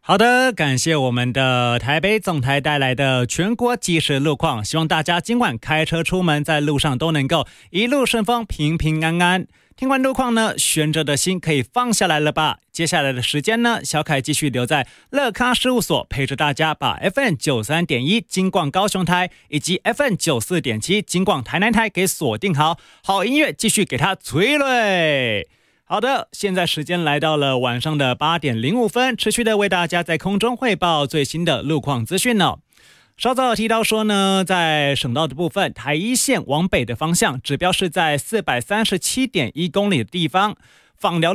好的，感谢我们的台北总台带来的全国即时路况，希望大家今晚开车出门，在路上都能够一路顺风，平平安安。听完路况呢，悬着的心可以放下来了吧？接下来的时间呢，小凯继续留在乐咖事务所，陪着大家把 FM93.1 金广高雄台以及 FM94.7 金广台南台给锁定好，好音乐继续给它催泪。好的，现在时间来到了晚上的8点05分，持续的为大家在空中汇报最新的路况资讯呢。稍早提到说呢，在省道的部分，台一线往北的方向，指标是在437.1公里的地方，枋寮